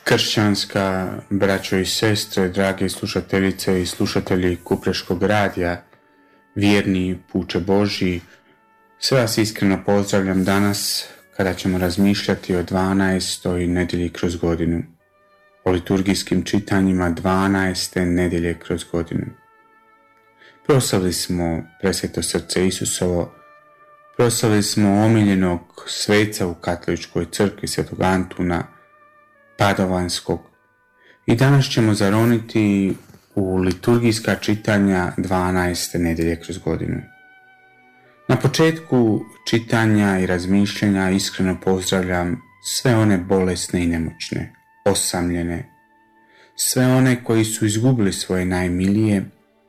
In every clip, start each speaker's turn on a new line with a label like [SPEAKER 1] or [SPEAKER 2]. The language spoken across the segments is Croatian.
[SPEAKER 1] Kršćanska braćo i sestre, drage slušateljice i slušatelji Kupreškog radija, vjerni puče Božji, sve vas iskreno pozdravljam danas kada ćemo razmišljati o 12. nedjelji kroz godinu, o liturgijskim čitanjima 12. nedjelje kroz godinu. Proslavili smo Presveto srce Isusovo, proslavili smo omiljenog sveca u Katoličkoj crkvi Svetog Antuna Padovanskog i danas ćemo zaroniti u liturgijska čitanja 12. nedjelje kroz godinu. Na početku čitanja i razmišljanja iskreno pozdravljam sve one bolesne i nemoćne, osamljene, sve one koji su izgubili svoje najmilije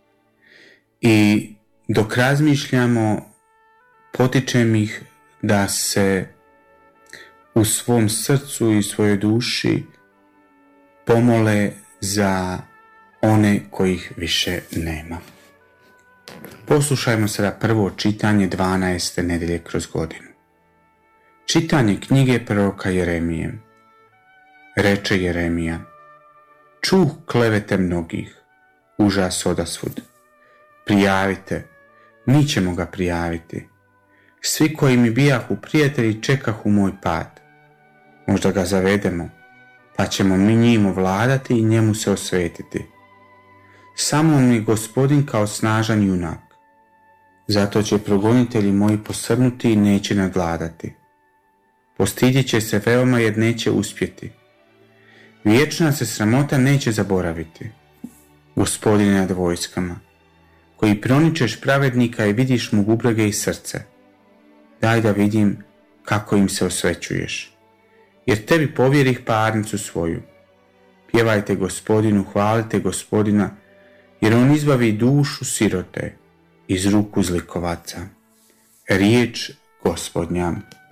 [SPEAKER 1] i dok razmišljamo potičem ih da se u svom srcu i svojoj duši pomole za one kojih više nema. Poslušajmo sada prvo čitanje 12. nedjelje kroz godinu. Čitanje knjige proroka Jeremije. Reče Jeremija: čuh klevete mnogih, užas odasvud. Prijavite, mi ćemo ga prijaviti. Svi koji mi bijahu prijatelji čekahu moj pad. Možda ga zavedemo, pa ćemo mi njim ovladati i njemu se osvetiti. Samo mi Gospodin kao snažan junak. Zato će progonitelji moji posrnuti i neće nadvladati. Postidjet će se veoma jer neće uspjeti. Vječna se sramota neće zaboraviti. Gospodine nad vojskama, koji proničeš pravednika i vidiš mu bubrege i srce, daj da vidim kako im se osvećuješ. Jer tebi povjerih parnicu svoju. Pjevajte Gospodinu, hvalite Gospodina, jer on izbavi dušu sirote iz ruku zlikovaca. Riječ Gospodnja.